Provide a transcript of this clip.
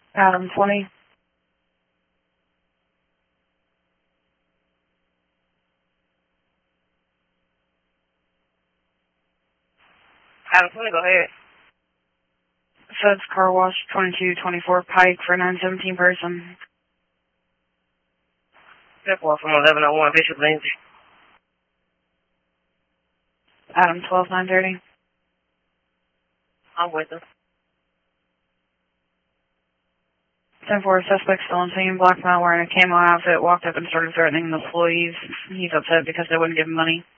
Adam 20. Adam 20, go ahead. Feds Car Wash 2224 Pike for 917 person. Step off from 1101 Bishop Lindsay. Adam 12930. I'm with him. 10-4, suspect still on scene, black male wearing a camo outfit, walked up and started threatening the employees. He's upset because they wouldn't give him money.